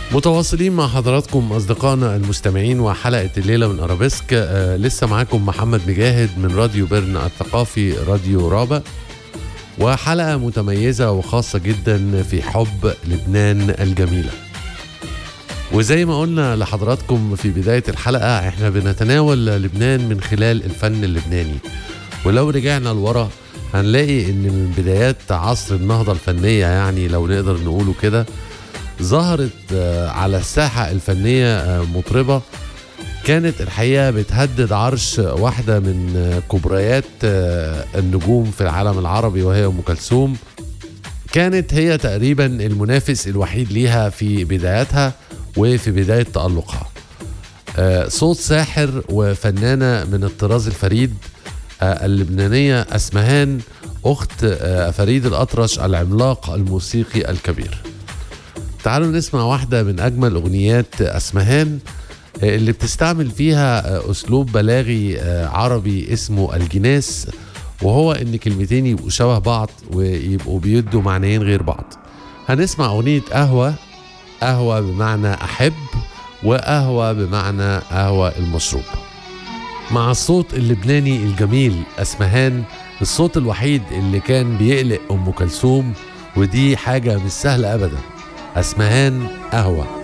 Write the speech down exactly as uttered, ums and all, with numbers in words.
متواصلين مع حضراتكم أصدقائنا المستمعين وحلقة الليلة من أرابيسك. آه لسه معاكم محمد مجاهد من راديو بيرن الثقافي راديو رابع، وحلقة متميزة وخاصة جدا في حب لبنان الجميلة. وزي ما قلنا لحضراتكم في بداية الحلقة، احنا بنتناول لبنان من خلال الفن اللبناني. ولو رجعنا لورا هنلاقي ان من بدايات عصر النهضة الفنية، يعني لو نقدر نقوله كده، ظهرت على الساحة الفنية مطربة كانت الحقيقة بتهدد عرش واحدة من كبريات النجوم في العالم العربي، وهي أم كلثوم. كانت هي تقريبا المنافس الوحيد ليها في بداياتها وفي بداية تألقها. صوت ساحر وفنانة من الطراز الفريد، اللبنانية أسمهان، أخت فريد الأطرش العملاق الموسيقي الكبير. تعالوا نسمع واحدة من أجمل أغنيات أسمهان اللي بتستعمل فيها أسلوب بلاغي عربي اسمه الجناس، وهو إن كلمتين يبقوا شبه بعض ويبقوا بيدوا معنيين غير بعض. هنسمع أغنية قهوة. قهوة بمعنى أحب، وقهوة بمعنى قهوة المشروب. مع الصوت اللبناني الجميل أسمهان، الصوت الوحيد اللي كان بيقلق أم كلثوم، ودي حاجة مش سهلة أبدا. أسمهان، قهوة.